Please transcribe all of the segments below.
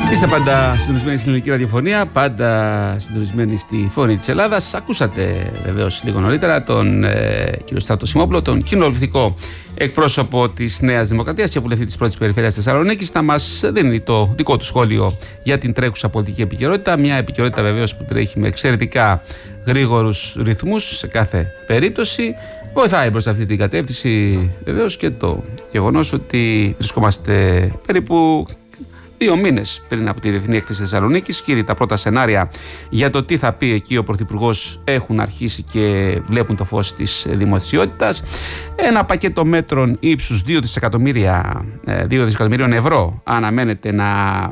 Είστε πάντα συντονισμένοι στην ελληνική ραδιοφωνία, πάντα συντονισμένοι στη Φωνή της Ελλάδας. Ακούσατε βεβαίως λίγο νωρίτερα τον κύριο Στράτο Σιμόπουλο, τον κοινοβουλευτικό εκπρόσωπο της Νέας Δημοκρατίας και βουλευτή της πρώτης περιφέρειας Θεσσαλονίκης, να μας δίνει το δικό του σχόλιο για την τρέχουσα πολιτική επικαιρότητα. Μια επικαιρότητα βεβαίως που τρέχει με εξαιρετικά γρήγορους ρυθμούς σε κάθε περίπτωση. Βοηθάει προς αυτή την κατεύθυνση βεβαίως και το γεγονός ότι βρισκόμαστε περίπου 2 μήνες πριν από τη Διεθνή Έκθεση Θεσσαλονίκης και ήδη τα πρώτα σενάρια για το τι θα πει εκεί ο Πρωθυπουργός έχουν αρχίσει και βλέπουν το φως της δημοσιότητας. Ένα πακέτο μέτρων ύψους 2 δισεκατομμυρίων ευρώ αναμένεται να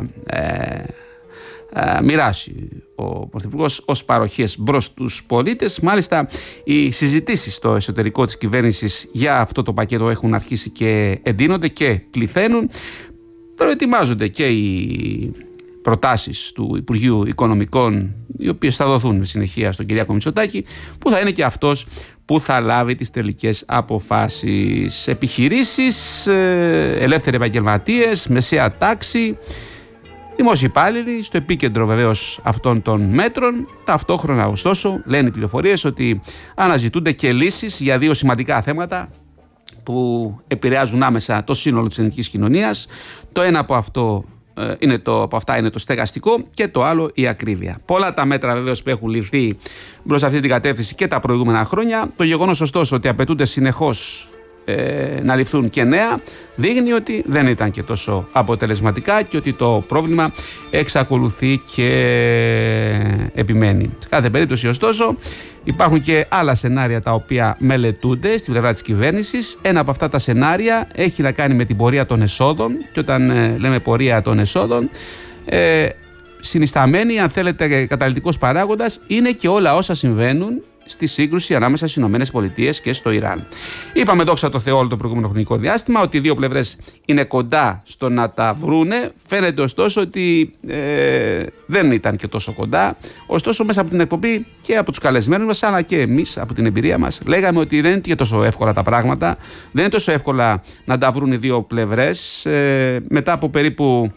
μοιράσει ο Πρωθυπουργός ως παροχές προς τους πολίτες. Μάλιστα, οι συζητήσεις στο εσωτερικό της κυβέρνησης για αυτό το πακέτο έχουν αρχίσει και εντείνονται και πληθαίνουν. Προετοιμάζονται και οι προτάσεις του Υπουργείου Οικονομικών, οι οποίες θα δοθούν με συνεχεία στον Κυριάκο Μητσοτάκη, που θα είναι και αυτός που θα λάβει τις τελικές αποφάσεις. Επιχειρήσεις, ελεύθεροι επαγγελματίες, μεσαία τάξη, δημόσιοι υπάλληλοι, στο επίκεντρο βεβαίως αυτών των μέτρων. Ταυτόχρονα, ωστόσο, λένε οι πληροφορίες ότι αναζητούνται και λύσεις για 2 σημαντικά θέματα που επηρεάζουν άμεσα το σύνολο της ελληνικής κοινωνίας. Το ένα από αυτά είναι το στεγαστικό και το άλλο η ακρίβεια. Πολλά τα μέτρα βεβαίως που έχουν ληφθεί προς αυτή την κατεύθυνση και τα προηγούμενα χρόνια. Το γεγονός ωστόσο ότι απαιτούνται συνεχώς να ληφθούν και νέα δείχνει ότι δεν ήταν και τόσο αποτελεσματικά και ότι το πρόβλημα εξακολουθεί και επιμένει. Σε κάθε περίπτωση ωστόσο υπάρχουν και άλλα σενάρια τα οποία μελετούνται στην πλευρά της κυβέρνησης. Ένα από αυτά τα σενάρια έχει να κάνει με την πορεία των εσόδων και όταν λέμε πορεία των εσόδων συνισταμένη, αν θέλετε, καταλυτικός παράγοντας είναι και όλα όσα συμβαίνουν στη σύγκρουση ανάμεσα στις ΗΠΑ και στο Ιράν. Είπαμε, δόξα τω Θεώ, όλο το προηγούμενο χρονικό διάστημα ότι οι δύο πλευρές είναι κοντά στο να τα βρούνε. Φαίνεται ωστόσο ότι δεν ήταν και τόσο κοντά. Ωστόσο, μέσα από την εκπομπή και από τους καλεσμένους μας, αλλά και εμείς από την εμπειρία μας, λέγαμε ότι δεν είναι και τόσο εύκολα τα πράγματα. Δεν είναι τόσο εύκολα να τα βρουν οι δύο πλευρές. Μετά από περίπου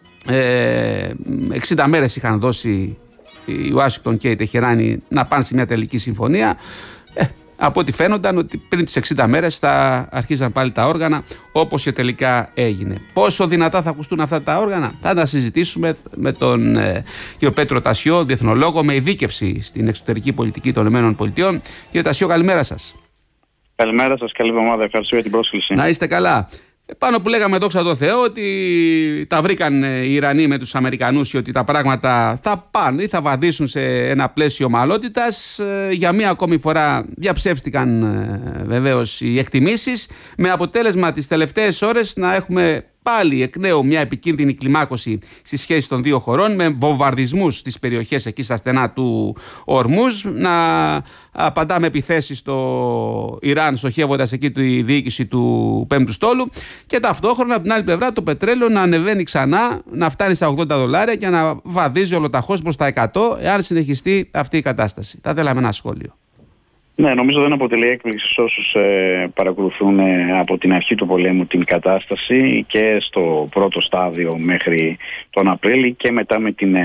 60 μέρες είχαν δώσει η Ουάσιγκτον και η Τεχεράνη να πάνε σε μια τελική συμφωνία. Από ό,τι φαίνονταν ότι πριν τις 60 μέρες θα αρχίζαν πάλι τα όργανα, όπως και τελικά έγινε. Πόσο δυνατά θα ακουστούν αυτά τα όργανα, θα τα συζητήσουμε με τον κ. Πέτρο Τασιό, διεθνολόγο με ειδίκευση στην εξωτερική πολιτική των ΗΠΑ. Κύριε Τασιό, καλημέρα σας. Καλημέρα σας, καλή εβδομάδα. Ευχαριστώ για την πρόσκληση. Να είστε καλά. Πάνω που λέγαμε, δόξα τω Θεώ, ότι τα βρήκαν οι Ιρανοί με τους Αμερικανούς και ότι τα πράγματα θα πάνε ή θα βαδίσουν σε ένα πλαίσιο ομαλότητας. Για μία ακόμη φορά διαψεύστηκαν βεβαίως οι εκτιμήσεις, με αποτέλεσμα τις τελευταίες ώρες να έχουμε πάλι εκ νέου μια επικίνδυνη κλιμάκωση στις σχέσεις των δύο χωρών, με βομβαρδισμούς στις περιοχές εκεί στα στενά του Ορμούζ, να απαντάμε επιθέσεις στο Ιράν, στοχεύοντας εκεί τη διοίκηση του Πέμπτου Στόλου, και ταυτόχρονα από την άλλη πλευρά το πετρέλαιο να ανεβαίνει ξανά, να φτάνει στα $80 και να βαδίζει ολοταχώς προς τα 100, εάν συνεχιστεί αυτή η κατάσταση. Θα θέλαμε ένα σχόλιο. Ναι, νομίζω δεν αποτελεί έκπληξη σε όσους παρακολουθούν από την αρχή του πολέμου την κατάσταση και στο πρώτο στάδιο μέχρι τον Απρίλη και μετά με την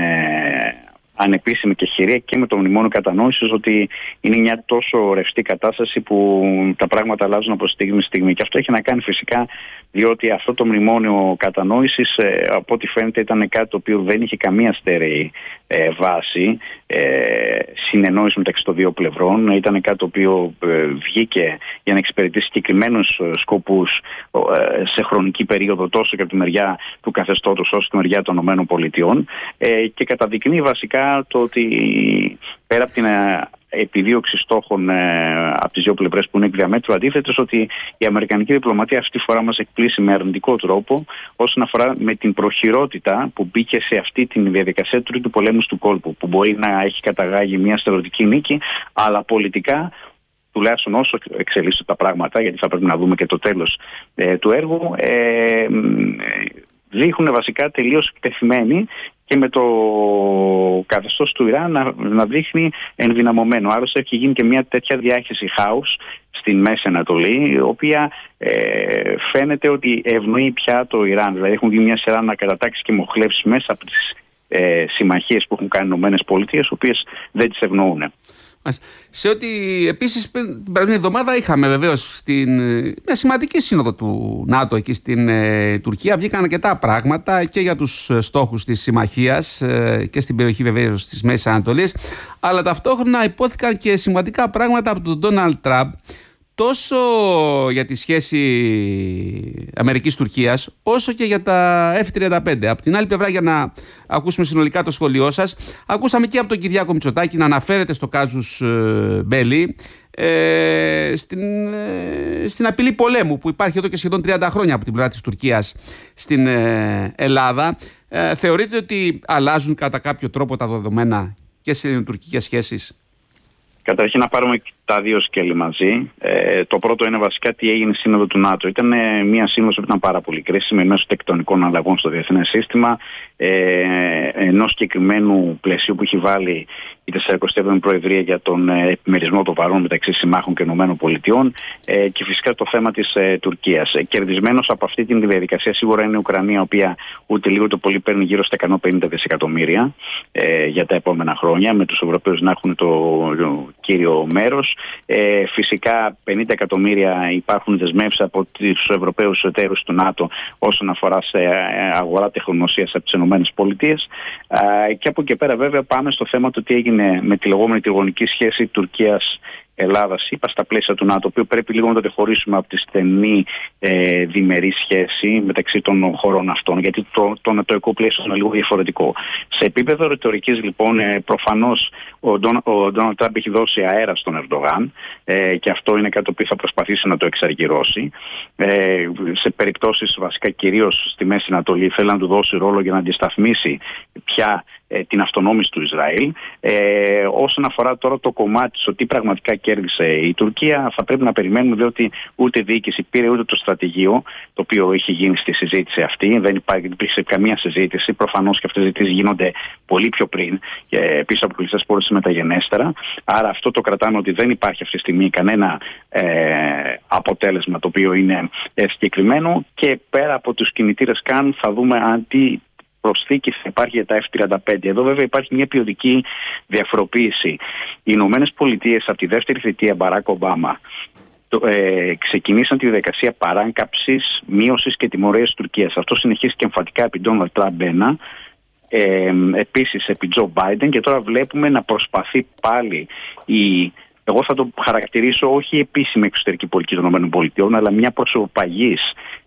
ανεπίσημη και χειρία και με το μνημόνιο κατανόησης ότι είναι μια τόσο ρευστή κατάσταση που τα πράγματα αλλάζουν από στιγμή σε στιγμή. Και αυτό έχει να κάνει φυσικά διότι αυτό το μνημόνιο κατανόησης από ό,τι φαίνεται ήταν κάτι το οποίο δεν είχε καμία στέρεη βάση συνεννόηση μεταξύ των δύο πλευρών. Ήταν κάτι το οποίο βγήκε για να εξυπηρετήσει συγκεκριμένους σκοπούς σε χρονική περίοδο τόσο και από τη μεριά του καθεστώτος όσο και τη μεριά των ΗΠΑ και καταδεικνύει βασικά το ότι πέρα από την επιδίωξη στόχων από τις δύο πλευρές που είναι εκ διαμέτρου αντίθετες, ότι η αμερικανική διπλωματία αυτή τη φορά μας εκπλήσει με αρνητικό τρόπο όσον αφορά με την προχειρότητα που μπήκε σε αυτή τη διαδικασία του τρίτου πολέμου του κόλπου, που μπορεί να έχει καταγάγει μια στρατιωτική νίκη, αλλά πολιτικά, τουλάχιστον όσο εξελίσσονται τα πράγματα, γιατί θα πρέπει να δούμε και το τέλος του έργου, δείχνουν βασικά τελείως εκτεθειμένοι και με το καθεστώς του Ιράν να δείχνει ενδυναμωμένο. Άρα έχει γίνει και μια τέτοια διάχυση χάους στην Μέση Ανατολή, η οποία φαίνεται ότι ευνοεί πια το Ιράν. Δηλαδή έχουν γίνει μια σειρά ανακατατάξεις και μοχλεύσεις μέσα από τις συμμαχίες που έχουν κάνει οι ΗΠΑ, οι οποίες δεν τις ευνοούν. Σε ό,τι επίσης την προηγούμενη εβδομάδα είχαμε βεβαίως μια σημαντική σύνοδο του ΝΑΤΟ εκεί στην Τουρκία. Βγήκαν αρκετά πράγματα και για τους στόχους της συμμαχίας και στην περιοχή βεβαίως της Μέσης Ανατολής, αλλά ταυτόχρονα υπόθηκαν και σημαντικά πράγματα από τον Ντόναλντ Τραμπ, τόσο για τη σχέση Αμερικής-Τουρκίας, όσο και για τα F-35. Από την άλλη πλευρά, για να ακούσουμε συνολικά το σχόλιο σας, ακούσαμε και από τον Κυριάκο Μητσοτάκη να αναφέρεται στο κάζους Μπέλι, στην απειλή πολέμου που υπάρχει εδώ και σχεδόν 30 χρόνια από την πλευρά της Τουρκίας στην Ελλάδα. Θεωρείτε ότι αλλάζουν κατά κάποιο τρόπο τα δεδομένα και σε ελληνοτουρκικές σχέσεις? Καταρχήν να πάρουμε τα δύο σκέλη μαζί. Το πρώτο είναι βασικά τι έγινε στη Σύνοδο του ΝΑΤΟ. Ήταν μια σύνοδος που ήταν πάρα πολύ κρίσιμη μέσω τεκτονικών αλλαγών στο διεθνές σύστημα, ενός συγκεκριμένου πλαισίου που έχει βάλει η 47η Προεδρία για τον επιμερισμό των βαρών μεταξύ συμμάχων και ΗΠΑ, και φυσικά το θέμα της Τουρκίας. Κερδισμένος από αυτή την διαδικασία σίγουρα είναι η Ουκρανία, η οποία ούτε λίγο το πολύ παίρνει γύρω στα 150 δισεκατομμύρια για τα επόμενα χρόνια, με τους Ευρωπαίους να έχουν το κύριο μέρος. Φυσικά 50 εκατομμύρια υπάρχουν δεσμεύσεις από τους Ευρωπαίους εταίρους του ΝΑΤΟ όσον αφορά σε αγορά τεχνογνωσίας από τις ΗΠΑ. Και από εκεί πέρα βέβαια πάμε στο θέμα του τι έγινε με τη λεγόμενη τριγωνική σχέση Τουρκίας-Ελλάδας, είπα στα πλαίσια του ΝΑΤΟ, το οποίο πρέπει λίγο να το διαχωρίσουμε από τη στενή διμερή σχέση μεταξύ των χωρών αυτών, γιατί το νατοϊκό πλαίσιο είναι λίγο διαφορετικό. Σε επίπεδο ρητορικής, λοιπόν, προφανώς ο Ντόναλντ Τραμπ έχει δώσει αέρα στον Ερντογάν, και αυτό είναι κάτι που θα προσπαθήσει να το εξαργυρώσει. Σε περιπτώσεις βασικά κυρίως στη Μέση Ανατολή θέλει να του δώσει ρόλο για να αντισταθμίσει πια την αυτονόμηση του Ισραήλ. Όσον αφορά τώρα το κομμάτι στο τι πραγματικά κέρδισε η Τουρκία, θα πρέπει να περιμένουμε, διότι ούτε διοίκηση πήρε ούτε το στρατηγείο το οποίο είχε γίνει στη συζήτηση αυτή. Δεν υπήρξε καμία συζήτηση. Προφανώς και αυτές οι συζητήσεις γίνονται πολύ πιο πριν, πίσω από κλειστές πόρτες μεταγενέστερα. Άρα αυτό το κρατάμε, ότι δεν υπάρχει αυτή τη στιγμή κανένα αποτέλεσμα το οποίο είναι συγκεκριμένο, και πέρα από τους κινητήρες καν θα δούμε αν τι προσθήκη θα υπάρχει για τα F-35. Εδώ βέβαια υπάρχει μια ποιοτική διαφοροποίηση. Οι Ηνωμένες Πολιτείες από τη δεύτερη θητεία Μπαράκ Ομπάμα ξεκινήσαν τη διαδικασία παράκαμψης, μείωσης και τιμωρίας της Τουρκίας. Αυτό συνεχίστηκε εμφατικά επί Ντόναλντ Τραμπ 1, επίσης επί Τζο Μπάιντεν, και τώρα βλέπουμε να προσπαθεί πάλι εγώ θα το χαρακτηρίσω όχι επίσημη εξωτερική πολιτική των ΗΠΑ, αλλά μια προσωπαγής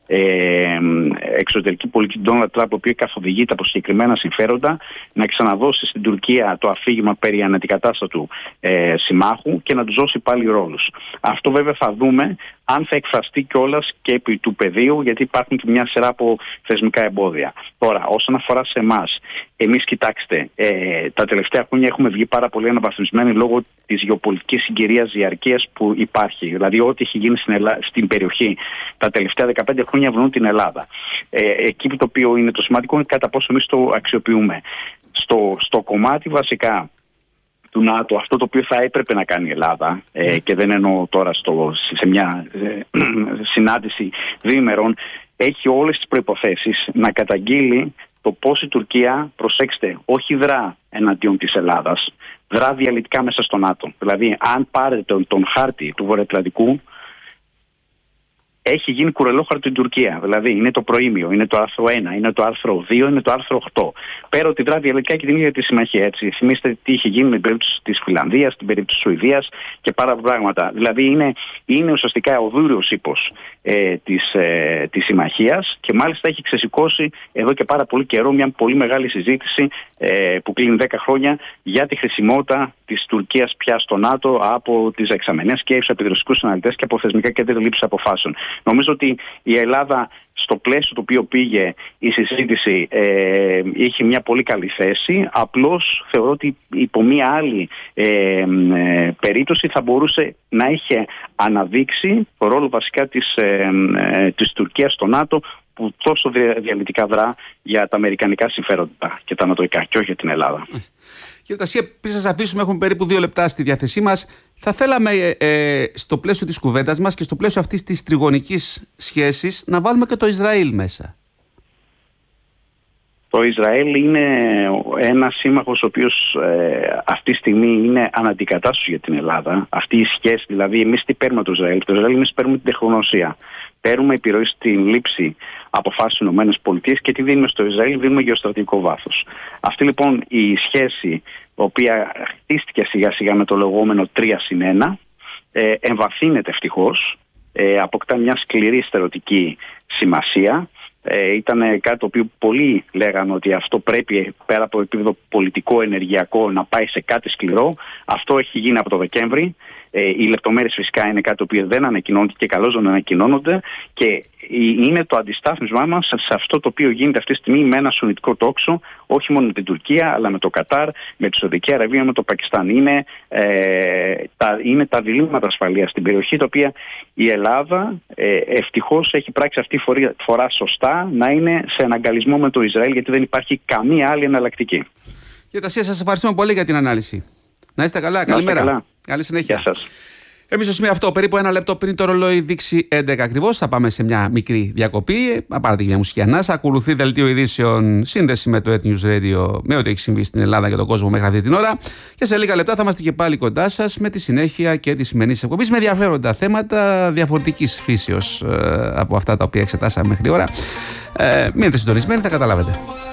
εξωτερική πολιτική του Ντόναλντ Τραμπ, ο οποίος καθοδηγείται από συγκεκριμένα συμφέροντα, να ξαναδώσει στην Τουρκία το αφήγημα περί αναντικατάστατου συμμάχου και να τους δώσει πάλι ρόλους. Αυτό βέβαια θα δούμε αν θα εκφραστεί κιόλας και επί του πεδίου, γιατί υπάρχουν και μια σειρά από θεσμικά εμπόδια. Τώρα, όσον αφορά σε εμάς, εμείς κοιτάξτε, τα τελευταία χρόνια έχουμε βγει πάρα πολύ αναβαθμισμένοι λόγω της γεωπολιτικής συγκυρίας διαρκείας που υπάρχει. Δηλαδή, ό,τι έχει γίνει στην περιοχή τα τελευταία 15 χρόνια ευνοούν την Ελλάδα. Εκεί το οποίο είναι το σημαντικό είναι κατά πόσο εμείς το αξιοποιούμε. Στο κομμάτι βασικά του ΝΑΤΟ, αυτό το οποίο θα έπρεπε να κάνει η Ελλάδα, και δεν εννοώ τώρα σε μια συνάντηση διήμερων, έχει όλες τις προϋποθέσεις να καταγγείλει το πώς η Τουρκία, προσέξτε, όχι δρά εναντίον της Ελλάδας, δρά διαλυτικά μέσα στο ΝΑΤΟ. Δηλαδή, αν πάρετε τον χάρτη του Βορειοατλαντικού, έχει γίνει κουρελόχαρτο την Τουρκία. Δηλαδή είναι το προήμιο, είναι το άρθρο 1, είναι το άρθρο 2, είναι το άρθρο 8. Πέρα ότι δρά διαλυτικά και την ίδια τη συμμαχία. Έτσι. Θυμήστε τι είχε γίνει με την περίπτωση της Φιλανδίας, την περίπτωση της Σουηδίας και πάρα πολλά πράγματα. Δηλαδή είναι ουσιαστικά ο δούριος ύπος της συμμαχίας, και μάλιστα έχει ξεσηκώσει εδώ και πάρα πολύ καιρό μια πολύ μεγάλη συζήτηση που κλείνει 10 χρόνια για τη χρησιμότητα της Τουρκίας πια στο ΝΑΤΟ από τις δεξαμενές και εξωτερικούς αναλυτές και από θεσμικά κέντρα λήψης αποφάσεων. Νομίζω ότι η Ελλάδα, στο πλαίσιο το οποίο πήγε η συζήτηση, είχε μια πολύ καλή θέση. Απλώς θεωρώ ότι υπό μια άλλη περίπτωση θα μπορούσε να είχε αναδείξει το ρόλο βασικά της Τουρκίας στο ΝΑΤΟ, που τόσο διαλυτικά δρά για τα αμερικανικά συμφέροντα και τα ανατολικά και όχι για την Ελλάδα. Κύριε Τασία, πριν σας αφήσουμε, έχουμε περίπου 2 λεπτά στη διάθεσή μας. Θα θέλαμε στο πλαίσιο της κουβέντας μας και στο πλαίσιο αυτής της τριγωνικής σχέσης να βάλουμε και το Ισραήλ μέσα. Το Ισραήλ είναι ένας σύμμαχος ο οποίος αυτή τη στιγμή είναι αναντικατάστατος για την Ελλάδα. Αυτή η σχέση, δηλαδή εμείς τι παίρνουμε το Ισραήλ? Το Ισραήλ εμείς παίρνουμε την τεχνογνωσία. Παίρνουμε επιρροή στην λήψη αποφάσεων ΗΠΑ και τι δίνουμε στο Ισραήλ? Δίνουμε γεωστρατηγικό βάθος. Αυτή λοιπόν η σχέση, η οποία χτίστηκε σιγά σιγά με το λεγόμενο 3+1, εμβαθύνεται ευτυχώς, αποκτά μια σκληρή στερεωτική σημασία. Ήταν κάτι το οποίο πολλοί λέγανε ότι αυτό πρέπει πέρα από επίπεδο πολιτικό, ενεργειακό να πάει σε κάτι σκληρό. Αυτό έχει γίνει από το Δεκέμβρη. Οι λεπτομέρειες φυσικά είναι κάτι το οποίο δεν ανακοινώνεται και καλώς δεν ανακοινώνονται και είναι το αντιστάθμισμά μας σε αυτό το οποίο γίνεται αυτή τη στιγμή με ένα σουνιτικό τόξο, όχι μόνο με την Τουρκία αλλά με το Κατάρ, με τη Σαουδική Αραβία, με το Πακιστάν. Είναι τα διλήμματα ασφαλείας στην περιοχή, τα οποία η Ελλάδα ευτυχώς έχει πράξει αυτή τη φορά σωστά να είναι σε αναγκαλισμό με το Ισραήλ, γιατί δεν υπάρχει καμία άλλη εναλλακτική. Κύριε Τασία, σας ευχαριστούμε πολύ για την ανάλυση. Να είστε καλά, καλημέρα. Καλή συνέχεια. Γεια σας. Εμείς στο σημείο αυτό, περίπου 1 λεπτό πριν το ρολόι δείξει 11 ακριβώς, θα πάμε σε μια μικρή διακοπή. Να πάρετε μια μουσική ανάσα. Ακολουθεί δελτίο ειδήσεων, σύνδεση με το News Radio, με ό,τι έχει συμβεί στην Ελλάδα και τον κόσμο μέχρι αυτή την ώρα. Και σε λίγα λεπτά θα είμαστε και πάλι κοντά σας με τη συνέχεια και τη σημερινή εκπομπή με ενδιαφέροντα θέματα διαφορετικής φύσεως από αυτά τα οποία εξετάσαμε μέχρι ώρα. Μείνετε συντονισμένοι, θα καταλάβετε.